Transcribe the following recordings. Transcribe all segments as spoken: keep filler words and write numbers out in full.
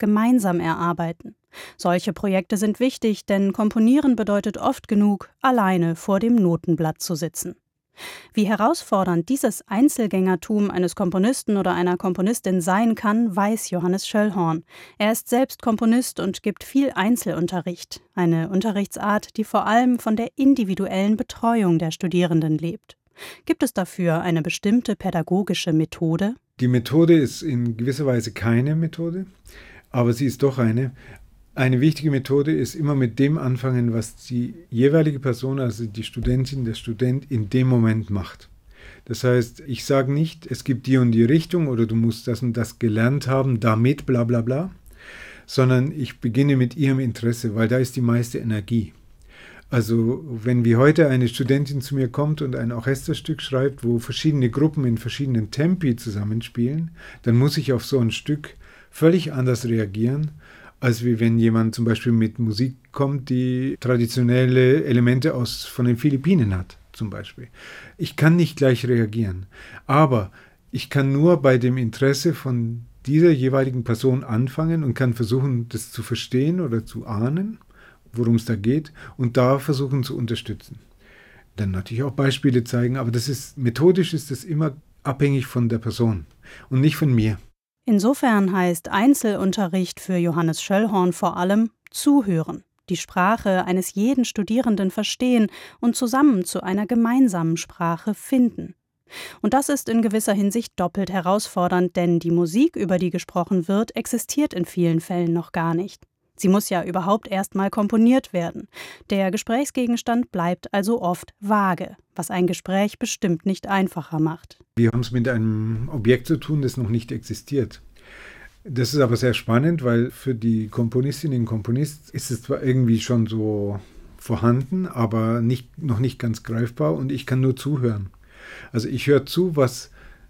gemeinsam erarbeiten. Solche Projekte sind wichtig, denn Komponieren bedeutet oft genug, alleine vor dem Notenblatt zu sitzen. Wie herausfordernd dieses Einzelgängertum eines Komponisten oder einer Komponistin sein kann, weiß Johannes Schöllhorn. Er ist selbst Komponist und gibt viel Einzelunterricht, eine Unterrichtsart, die vor allem von der individuellen Betreuung der Studierenden lebt. Gibt es dafür eine bestimmte pädagogische Methode? Die Methode ist in gewisser Weise keine Methode, aber sie ist doch eine. Eine wichtige Methode ist immer mit dem anfangen, was die jeweilige Person, also die Studentin, der Student in dem Moment macht. Das heißt, ich sage nicht, es gibt die und die Richtung oder du musst das und das gelernt haben, damit bla bla bla, sondern ich beginne mit ihrem Interesse, weil da ist die meiste Energie. Also wenn wie heute eine Studentin zu mir kommt und ein Orchesterstück schreibt, wo verschiedene Gruppen in verschiedenen Tempi zusammenspielen, dann muss ich auf so ein Stück völlig anders reagieren, als wie wenn jemand zum Beispiel mit Musik kommt, die traditionelle Elemente aus, von den Philippinen hat, zum Beispiel. Ich kann nicht gleich reagieren, aber ich kann nur bei dem Interesse von dieser jeweiligen Person anfangen und kann versuchen, das zu verstehen oder zu ahnen, worum es da geht, und da versuchen zu unterstützen. Dann natürlich auch Beispiele zeigen, aber das ist, methodisch ist das immer abhängig von der Person und nicht von mir. Insofern heißt Einzelunterricht für Johannes Schöllhorn vor allem zuhören, die Sprache eines jeden Studierenden verstehen und zusammen zu einer gemeinsamen Sprache finden. Und das ist in gewisser Hinsicht doppelt herausfordernd, denn die Musik, über die gesprochen wird, existiert in vielen Fällen noch gar nicht. Sie muss ja überhaupt erst mal komponiert werden. Der Gesprächsgegenstand bleibt also oft vage, was ein Gespräch bestimmt nicht einfacher macht. Wir haben es mit einem Objekt zu tun, das noch nicht existiert. Das ist aber sehr spannend, weil für die Komponistin und Komponist ist es zwar irgendwie schon so vorhanden, aber nicht, noch nicht ganz greifbar und ich kann nur zuhören. Also ich höre zu, was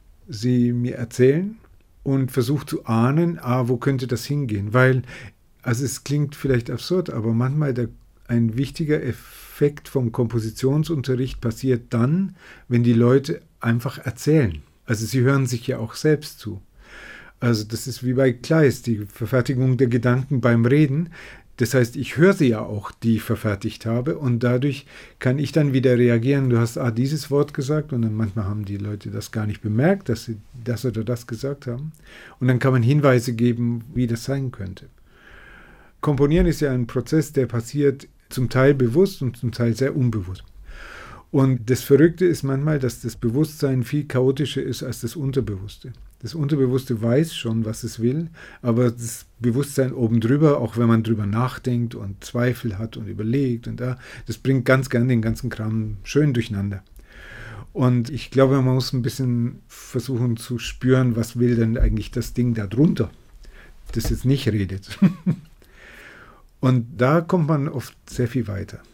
sie mir erzählen und versuche zu ahnen, ah, wo könnte das hingehen, weil also es klingt vielleicht absurd, aber manchmal der, ein wichtiger Effekt vom Kompositionsunterricht passiert dann, wenn die Leute einfach erzählen. Also sie hören sich ja auch selbst zu. Also das ist wie bei Kleist, die Verfertigung der Gedanken beim Reden. Das heißt, ich höre sie ja auch, die ich verfertigt habe, und dadurch kann ich dann wieder reagieren. Du hast ah, dieses Wort gesagt und dann manchmal haben die Leute das gar nicht bemerkt, dass sie das oder das gesagt haben. Und dann kann man Hinweise geben, wie das sein könnte. Komponieren ist ja ein Prozess, der passiert zum Teil bewusst und zum Teil sehr unbewusst. Und das Verrückte ist manchmal, dass das Bewusstsein viel chaotischer ist als das Unterbewusste. Das Unterbewusste weiß schon, was es will, aber das Bewusstsein oben drüber, auch wenn man drüber nachdenkt und Zweifel hat und überlegt, und da, das bringt ganz gern den ganzen Kram schön durcheinander. Und ich glaube, man muss ein bisschen versuchen zu spüren, was will denn eigentlich das Ding da drunter, das jetzt nicht redet. Und da kommt man oft sehr viel weiter.